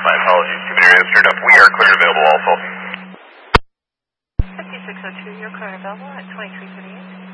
My apologies. Computer is turned up. We are clear and available also. 5602, you're clear and available at 2338.